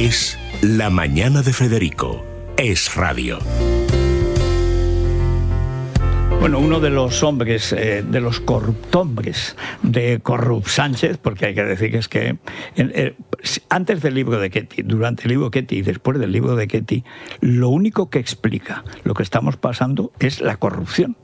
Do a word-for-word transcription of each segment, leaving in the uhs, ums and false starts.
Es La Mañana de Federico. Es Radio. Bueno, uno de los hombres, eh, de los corruptombres de Corrupt Sánchez, porque hay que decir que es que eh, eh, antes del libro de Ketty, durante el libro de Ketty y después del libro de Ketty, lo único que explica lo que estamos pasando es la corrupción.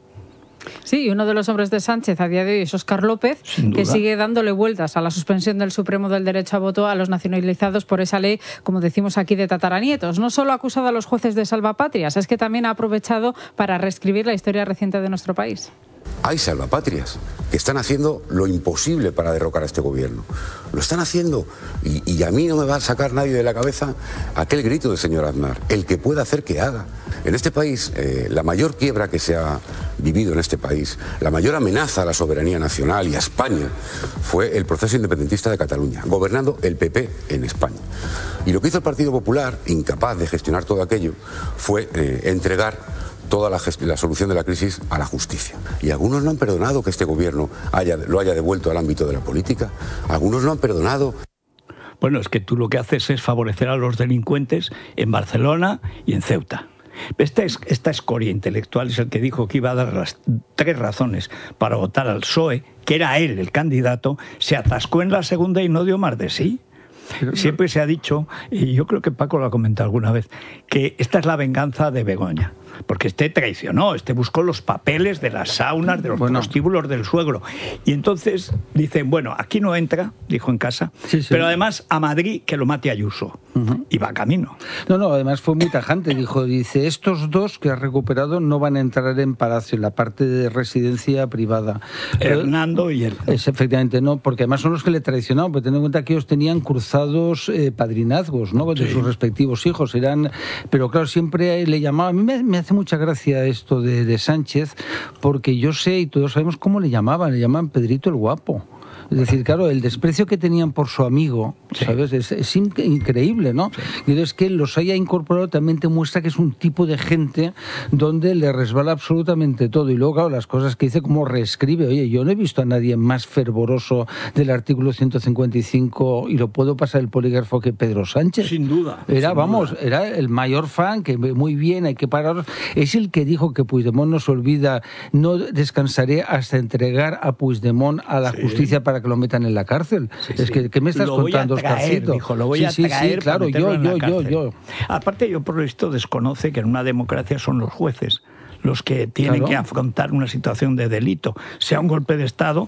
Sí, y uno de los hombres de Sánchez a día de hoy es Óscar López, que sigue dándole vueltas a la suspensión del Supremo del derecho a voto a los nacionalizados por esa ley, como decimos aquí, de tataranietos. No solo ha acusado a los jueces de salvapatrias, es que también ha aprovechado para reescribir la historia reciente de nuestro país. Hay salvapatrias que están haciendo lo imposible para derrocar a este gobierno. Lo están haciendo y, y a mí no me va a sacar nadie de la cabeza aquel grito del señor Aznar. El que pueda hacer, que haga. En este país, eh, la mayor quiebra que se ha vivido en este país, la mayor amenaza a la soberanía nacional y a España, fue el proceso independentista de Cataluña, gobernando el P P en España. Y lo que hizo el Partido Popular, incapaz de gestionar todo aquello, fue eh, entregar toda la, la solución de la crisis a la justicia. Y algunos no han perdonado que este gobierno haya, lo haya devuelto al ámbito de la política. Algunos no han perdonado. Bueno, es que tú lo que haces es favorecer a los delincuentes en Barcelona y en Ceuta. Esta, es, esta escoria intelectual es el que dijo que iba a dar las tres razones para votar al P S O E, que era él el candidato, se atascó en la segunda y no dio más de sí. Siempre se ha dicho, y yo creo que Paco lo ha comentado alguna vez, que esta es la venganza de Begoña. Porque este traicionó, este buscó los papeles de las saunas, de los bueno. prostíbulos del suegro. Y entonces dicen, bueno, aquí no entra, dijo en casa, sí, sí. pero además a Madrid que lo mate Ayuso. Uh-huh. Y va camino. No, no, además fue muy tajante, dijo, dice, estos dos que ha recuperado no van a entrar en Palacio, en la parte de residencia privada. Hernando pero, y él. Es, efectivamente, no, porque además son los que le traicionaron, pero ten en cuenta que ellos tenían cruzados eh, padrinazgos, ¿no? De sí. sus respectivos hijos, eran, pero claro, siempre le llamaba, a mí me, me hace mucha gracia esto de, de Sánchez, porque yo sé y todos sabemos cómo le llamaban, le llaman Pedrito el Guapo. Es decir, claro, el desprecio que tenían por su amigo, ¿sabes? Sí. Es, es increíble, ¿no? Sí. Y entonces que los haya incorporado también te muestra que es un tipo de gente donde le resbala absolutamente todo. Y luego, claro, las cosas que dice, como reescribe. Oye, yo no he visto a nadie más fervoroso del artículo ciento cincuenta y cinco y lo puedo pasar el polígrafo que Pedro Sánchez. Sin duda. Era, sin vamos, duda. era el mayor fan, que muy bien, hay que parar. Es el que dijo que Puigdemont no se olvida, no descansaré hasta entregar a Puigdemont a la sí. justicia para que lo metan en la cárcel. Sí, sí. Es que, ¿qué me estás lo contando, voy a traer, dijo, lo voy sí, a traer sí, sí, claro, yo, yo, yo, yo. Aparte, yo por lo visto desconoce que en una democracia son los jueces los que tienen claro. que afrontar una situación de delito, sea un golpe de Estado,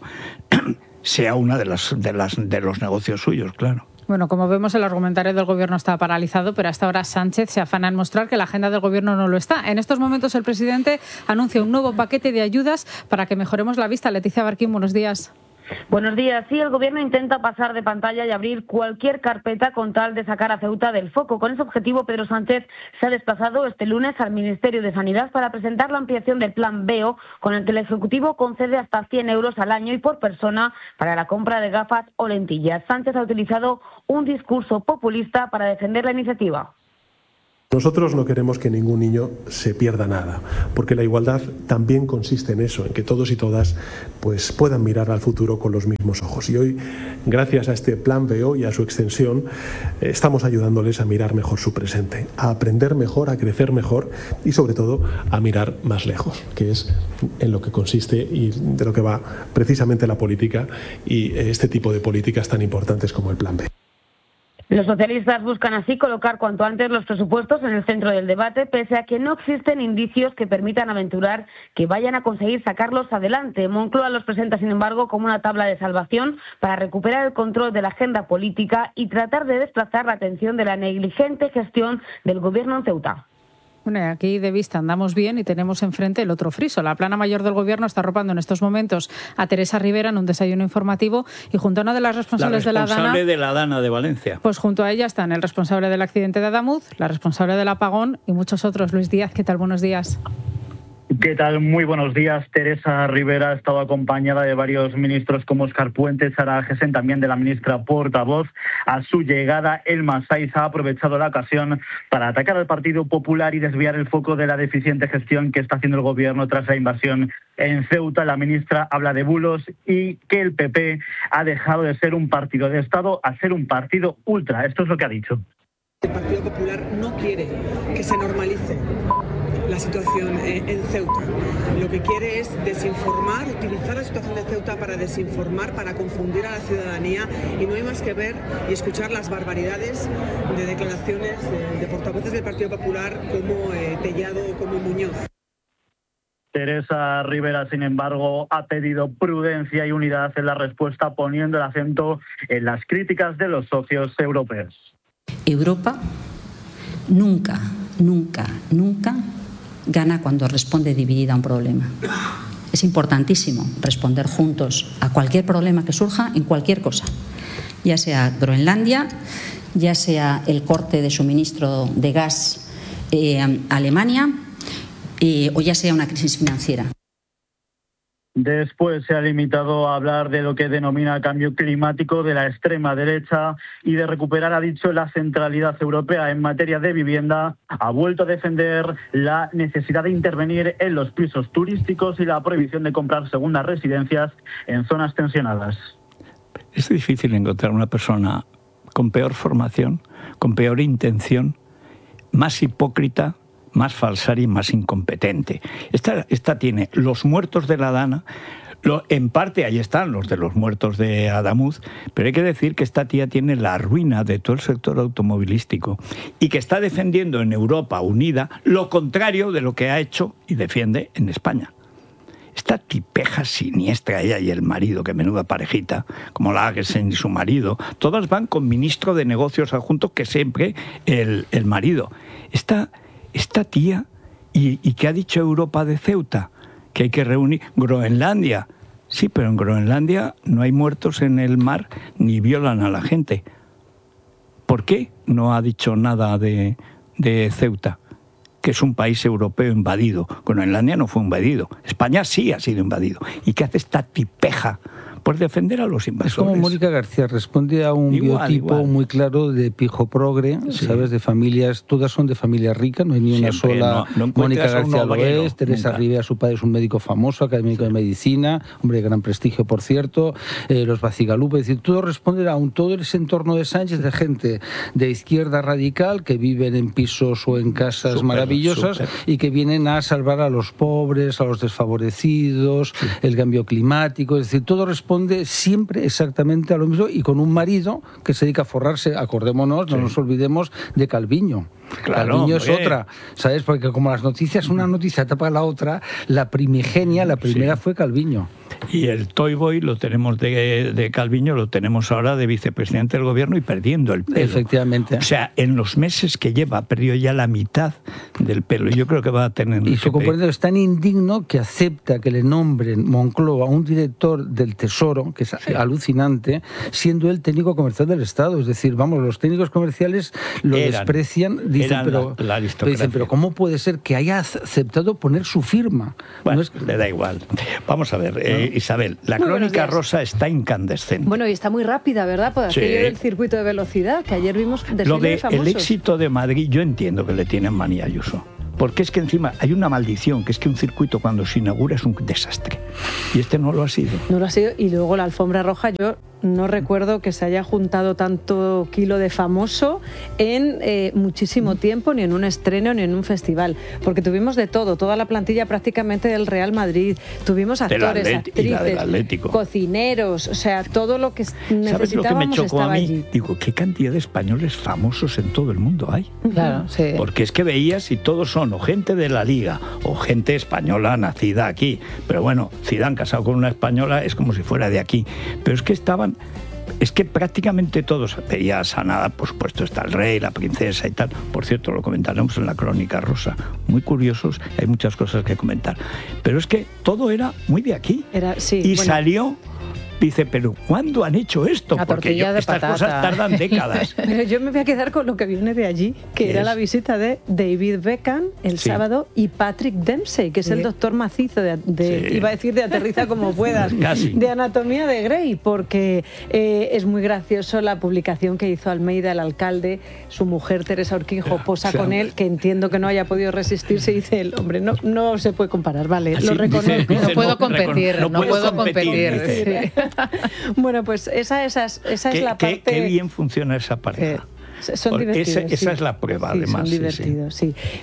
sea una de las de las de los negocios suyos, claro. Bueno, como vemos, el argumentario del Gobierno está paralizado, pero hasta ahora Sánchez se afana en mostrar que la agenda del Gobierno no lo está. En estos momentos el presidente anuncia un nuevo paquete de ayudas para que mejoremos la vista. Leticia Barquín, buenos días. Buenos días. Sí, el Gobierno intenta pasar de pantalla y abrir cualquier carpeta con tal de sacar a Ceuta del foco. Con ese objetivo, Pedro Sánchez se ha desplazado este lunes al Ministerio de Sanidad para presentar la ampliación del Plan B E O, con el que el Ejecutivo concede hasta cien euros al año y por persona para la compra de gafas o lentillas. Sánchez ha utilizado un discurso populista para defender la iniciativa. Nosotros no queremos que ningún niño se pierda nada, porque la igualdad también consiste en eso, en que todos y todas pues, puedan mirar al futuro con los mismos ojos. Y hoy, gracias a este Plan B E O y a su extensión, eh, estamos ayudándoles a mirar mejor su presente, a aprender mejor, a crecer mejor y sobre todo a mirar más lejos, que es en lo que consiste y de lo que va precisamente la política y este tipo de políticas tan importantes como el Plan B. Los socialistas buscan así colocar cuanto antes los presupuestos en el centro del debate, pese a que no existen indicios que permitan aventurar que vayan a conseguir sacarlos adelante. Moncloa los presenta, sin embargo, como una tabla de salvación para recuperar el control de la agenda política y tratar de desplazar la atención de la negligente gestión del Gobierno en Ceuta. Bueno, aquí de vista andamos bien y tenemos enfrente el otro friso. La plana mayor del Gobierno está arropando en estos momentos a Teresa Rivera en un desayuno informativo y junto a una de las responsables la responsable de la DANA... de la DANA de Valencia. Pues junto a ella están el responsable del accidente de Adamuz, la responsable del apagón y muchos otros. Luis Díaz, ¿qué tal? Buenos días. ¿Qué tal? Muy buenos días. Teresa Rivera ha estado acompañada de varios ministros como Óscar Puente, Sara Gesen, también de la ministra portavoz. A su llegada, Elma Saiz ha aprovechado la ocasión para atacar al Partido Popular y desviar el foco de la deficiente gestión que está haciendo el Gobierno tras la invasión en Ceuta. La ministra habla de bulos y que el P P ha dejado de ser un partido de Estado a ser un partido ultra. Esto es lo que ha dicho. El Partido Popular no quiere que se normalice la situación en Ceuta. Lo que quiere es desinformar, utilizar la situación de Ceuta para desinformar, para confundir a la ciudadanía, y no hay más que ver y escuchar las barbaridades de declaraciones de, de portavoces del Partido Popular como eh, Tellado o como Muñoz. Teresa Rivera, sin embargo, ha pedido prudencia y unidad en la respuesta, poniendo el acento en las críticas de los socios europeos. Europa nunca, nunca, nunca gana cuando responde dividida a un problema. Es importantísimo responder juntos a cualquier problema que surja en cualquier cosa, ya sea Groenlandia, ya sea el corte de suministro de gas eh, a Alemania, eh, o ya sea una crisis financiera. Después se ha limitado a hablar de lo que denomina cambio climático de la extrema derecha y de recuperar, ha dicho, la centralidad europea en materia de vivienda. Ha vuelto a defender la necesidad de intervenir en los pisos turísticos y la prohibición de comprar segundas residencias en zonas tensionadas. Es difícil encontrar una persona con peor formación, con peor intención, más hipócrita, más falsaria y más incompetente. Esta, esta tiene los muertos de la Dana, lo, en parte ahí están los de los muertos de Adamuz, pero hay que decir que esta tía tiene la ruina de todo el sector automovilístico y que está defendiendo en Europa unida lo contrario de lo que ha hecho y defiende en España. Esta tipeja siniestra, ella y el marido, que menuda parejita, como la Agesen y su marido, todas van con ministro de negocios adjunto, que siempre el, el marido. Esta... Esta tía, y, y ¿qué ha dicho Europa de Ceuta? Que hay que reunir Groenlandia. Sí, pero en Groenlandia no hay muertos en el mar ni violan a la gente. ¿Por qué no ha dicho nada de, de Ceuta? Que es un país europeo invadido. Groenlandia no fue invadido. España sí ha sido invadido. ¿Y qué hace esta tipeja? Pues defender a los invasores. Es como Mónica García, responde a un igual, biotipo igual. muy claro de pijo progre, sí. ¿sabes? De familias, todas son de familias ricas, no hay ni una Siempre, sola. No, no Mónica García lo es, Teresa nunca. Rivera, su padre es un médico famoso, académico de medicina, hombre de gran prestigio, por cierto, eh, los Bacigalupe, es decir, todo responde a un todo ese entorno de Sánchez de gente de izquierda radical que viven en pisos o en casas super, maravillosas super. y que vienen a salvar a los pobres, a los desfavorecidos, sí. el cambio climático, es decir, todo responde responde siempre exactamente a lo mismo y con un marido que se dedica a forrarse, acordémonos, sí. no nos olvidemos de Calviño. Claro, Calviño es hombre. otra, ¿sabes? Porque como las noticias, una noticia tapa la otra, la primigenia, la primera sí. fue Calviño. Y el Toy Boy lo tenemos de, de Calviño, lo tenemos ahora de vicepresidente del gobierno y perdiendo el pelo. Efectivamente. O sea, en los meses que lleva, ha perdido ya la mitad del pelo. Yo creo que va a tener... Y su componente es tan indigno que acepta que le nombren Moncloa a un director del Tesoro, que es sí. alucinante, siendo él técnico comercial del Estado. Es decir, vamos, los técnicos comerciales lo eran, eran desprecian, dicen, pero, la, la dicen, pero ¿cómo puede ser que haya aceptado poner su firma? Bueno, no es... le da igual. Vamos a ver, eh, Isabel, la muy crónica rosa está incandescente. Bueno, y está muy rápida, ¿verdad? Por aquello sí. del circuito de velocidad, que ayer vimos desfiles Lo de famosos. El éxito de Madrid, yo entiendo que le tienen manía a Ayuso. Porque es que encima hay una maldición, que es que un circuito cuando se inaugura es un desastre. Y este no lo ha sido. No lo ha sido. Y luego la alfombra roja, yo no recuerdo que se haya juntado tanto kilo de famoso en eh, muchísimo tiempo, ni en un estreno, ni en un festival. Porque tuvimos de todo, toda la plantilla prácticamente del Real Madrid. Tuvimos actores, actrices, cocineros, o sea, todo lo que necesitábamos. ¿Sabes lo que me chocó a mí? Allí. Digo, ¿qué cantidad de españoles famosos en todo el mundo hay? Claro, sí. Porque es que veías y todos son o gente de la Liga o gente española nacida aquí. Pero bueno, Zidane casado con una española es como si fuera de aquí. Pero es que estaban... Es que prácticamente todos, veías a nada, por supuesto está el rey, la princesa y tal. Por cierto, lo comentaremos en la crónica rosa. Muy curiosos, hay muchas cosas que comentar. Pero es que todo era muy de aquí. Era, sí, y bueno. salió... Dice, pero ¿cuándo han hecho esto? La Porque yo, de estas patata. cosas tardan décadas. Pero yo me voy a quedar con lo que viene de allí, que era es? la visita de David Beckham el sí. sábado y Patrick Dempsey, que es sí. el doctor macizo de, de sí. iba a decir de aterriza como puedas, Casi. de Anatomía de Grey, porque eh, es muy gracioso la publicación que hizo Almeida, el alcalde, su mujer Teresa Urquijo posa o sea, con él, que entiendo que no haya podido resistirse, y dice el hombre, no, no se puede comparar, vale, Así, lo reconozco. Dice, dice, no puedo no, competir, no, no puedo competir. competir. Sí. Bueno, pues esa, esa, esa es ¿Qué, la parte... Qué, qué bien funciona esa pareja. Eh. Son divertidos. Ese, sí. Esa es la prueba, sí, además. Son divertidos, sí. sí. sí.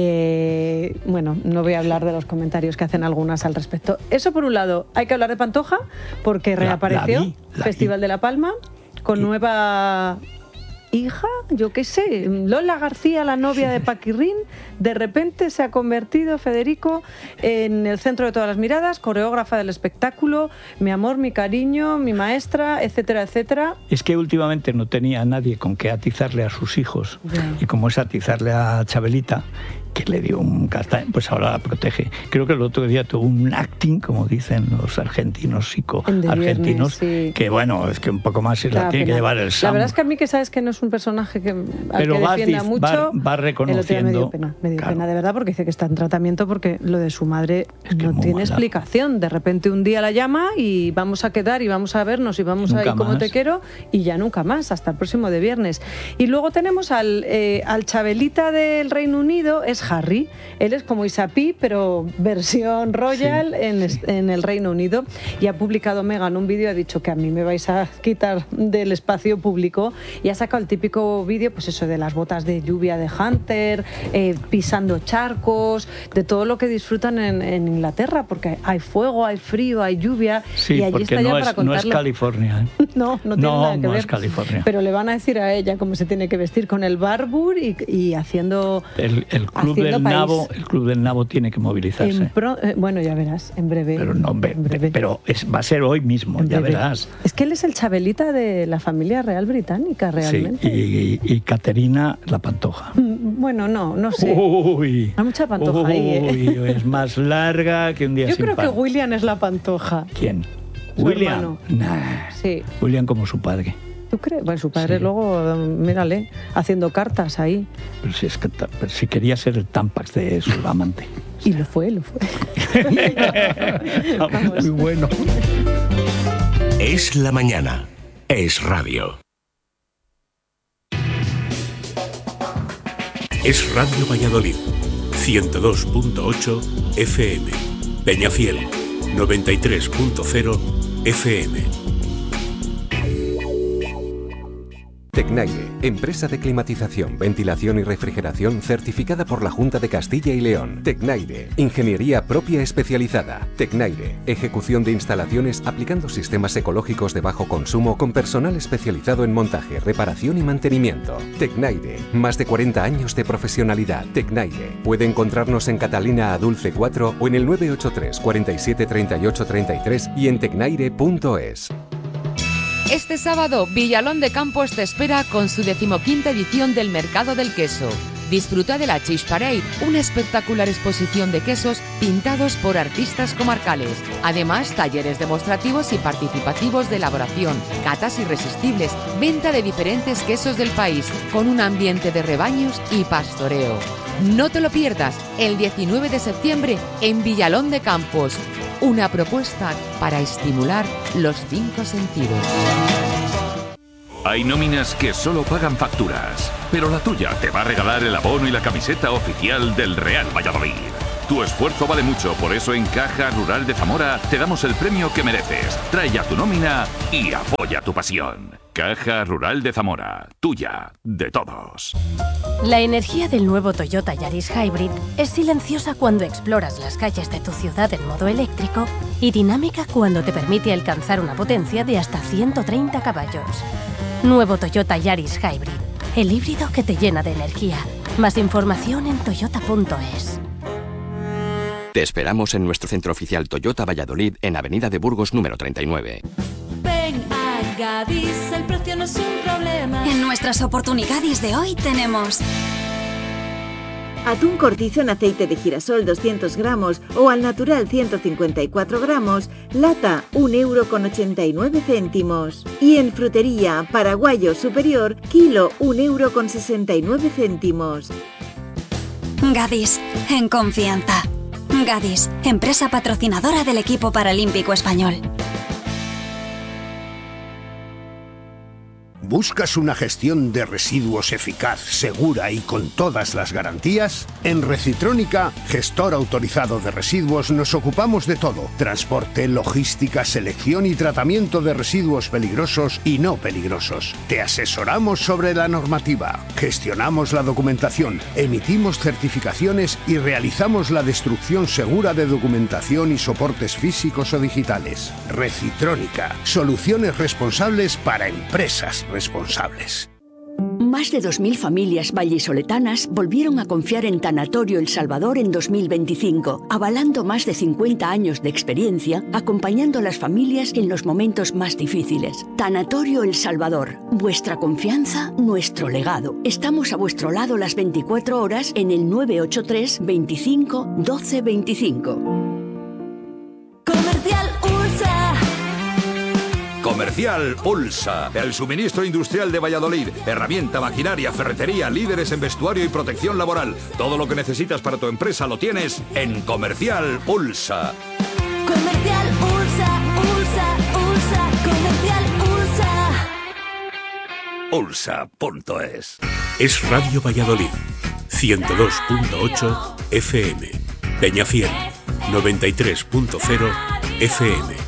Eh, bueno, no voy a hablar de los comentarios que hacen algunas al respecto. Eso por un lado. Hay que hablar de Pantoja, porque reapareció, la, la vi, la Festival vi. de La Palma, con y... nueva... hija, yo qué sé, Lola García, la novia de Paquirrín, de repente se ha convertido, Federico, en el centro de todas las miradas, coreógrafa del espectáculo, mi amor, mi cariño, mi maestra, etcétera, etcétera. Es que últimamente no tenía nadie con que atizarle a sus hijos, yeah. y como es atizarle a Chabelita, que le dio un castaño, pues ahora la protege. Creo que el otro día tuvo un acting, como dicen los argentinos, psico-argentinos, sí. que bueno, es que un poco más se la, la tiene pena. que llevar el Sam. La verdad es que a mí que sabes que no es un personaje que, al Pero que defienda va, mucho, va, va reconociendo. Me dio pena, me dio claro. pena de verdad, porque dice que está en tratamiento, porque lo de su madre es que no tiene mala. explicación. De repente un día la llama y vamos a quedar y vamos a vernos y vamos nunca a ir como más. te quiero, y ya nunca más, hasta el próximo de viernes. Y luego tenemos al, eh, al Chabelita del Reino Unido, es Harry. Él es como Isapí, pero versión royal sí, en, sí. en el Reino Unido, y ha publicado Meghan un vídeo, ha dicho que a mí me vais a quitar del espacio público, y ha sacado el típico vídeo, pues eso, de las botas de lluvia de Hunter, eh, pisando charcos, de todo lo que disfrutan en, en Inglaterra, porque hay fuego, hay frío, hay lluvia, sí, y allí porque está ya no para es, contarlo. no es California. ¿eh? no, no tiene no, nada que no ver. Es California. Pero le van a decir a ella cómo se tiene que vestir con el Barbour y, y haciendo el, el club haciendo del país. Nabo, el club del Nabo tiene que movilizarse. Pro, eh, bueno, ya verás, en breve. Pero no, ve, en breve. pero es, va a ser hoy mismo, en ya breve. verás. Es que él es el Chabelita de la familia real británica, realmente. Sí, y, y, y Caterina la Pantoja. Bueno, no, no sé. Uy, Hay mucha Pantoja uy, ahí, ¿eh? Es más larga que un día Yo sin creo pan. que William es la Pantoja. ¿Quién? Su William. Hermano. Nah. Sí. William como su padre. ¿Tú crees? Bueno, su padre sí. luego, mírale, haciendo cartas ahí. Pero si, es que, pero si quería ser el Tampax de su amante. Y lo fue, lo fue. Vamos. Muy bueno. Es la mañana. Es radio. Es Radio Valladolid. ciento dos punto ocho F M. Peñafiel. noventa y tres punto cero F M. Tecnaire, empresa de climatización, ventilación y refrigeración certificada por la Junta de Castilla y León. Tecnaire, ingeniería propia especializada. Tecnaire, ejecución de instalaciones aplicando sistemas ecológicos de bajo consumo con personal especializado en montaje, reparación y mantenimiento. Tecnaire, más de cuarenta años de profesionalidad. Tecnaire, puede encontrarnos en Catalina Adulce cuatro o en el nueve ocho tres, cuarenta y siete, treinta y ocho, treinta y tres y en tecnaire punto es. Este sábado, Villalón de Campos te espera con su decimoquinta edición del Mercado del Queso. Disfruta de la Cheese Parade, una espectacular exposición de quesos pintados por artistas comarcales. Además, talleres demostrativos y participativos de elaboración, catas irresistibles, venta de diferentes quesos del país, con un ambiente de rebaños y pastoreo. No te lo pierdas, el diecinueve de septiembre en Villalón de Campos. Una propuesta para estimular los cinco sentidos. Hay nóminas que solo pagan facturas, pero la tuya te va a regalar el abono y la camiseta oficial del Real Valladolid. Tu esfuerzo vale mucho, por eso en Caja Rural de Zamora te damos el premio que mereces. Trae ya tu nómina y apoya tu pasión. Caja Rural de Zamora, tuya, de todos. La energía del nuevo Toyota Yaris Hybrid es silenciosa cuando exploras las calles de tu ciudad en modo eléctrico y dinámica cuando te permite alcanzar una potencia de hasta ciento treinta caballos. Nuevo Toyota Yaris Hybrid, el híbrido que te llena de energía. Más información en toyota punto es. Te esperamos en nuestro centro oficial Toyota Valladolid en Avenida de Burgos número treinta y nueve. Ven a Gadis, el precio no es un problema. En nuestras oportunidades de hoy tenemos atún cortizo en aceite de girasol doscientos gramos o al natural ciento cincuenta y cuatro gramos, lata un euro con ochenta y nueve céntimos. Y en frutería, paraguayo superior, kilo un euro con sesenta y nueve céntimos. Gadis, en confianza. Gadis, empresa patrocinadora del equipo paralímpico español. ¿Buscas una gestión de residuos eficaz, segura y con todas las garantías? En Recitrónica, gestor autorizado de residuos, nos ocupamos de todo: transporte, logística, selección y tratamiento de residuos peligrosos y no peligrosos. Te asesoramos sobre la normativa, gestionamos la documentación, emitimos certificaciones y realizamos la destrucción segura de documentación y soportes físicos o digitales. Recitrónica, soluciones responsables para empresas responsables. Más de dos mil familias vallisoletanas volvieron a confiar en Tanatorio El Salvador en dos mil veinticinco, avalando más de cincuenta años de experiencia, acompañando a las familias en los momentos más difíciles. Tanatorio El Salvador, vuestra confianza, nuestro legado. Estamos a vuestro lado las veinticuatro horas en el nueve ocho tres, veinticinco, doce veinticinco. Comercial Ursa. Comercial Ulsa, el suministro industrial de Valladolid. Herramienta, maquinaria, ferretería, líderes en vestuario y protección laboral. Todo lo que necesitas para tu empresa lo tienes en Comercial Ulsa. Comercial Ursa, Ursa, Ursa, Comercial Ursa. Ulsa punto es. Es Radio Valladolid, ciento dos punto ocho F M. Peñafiel, noventa y tres punto cero F M.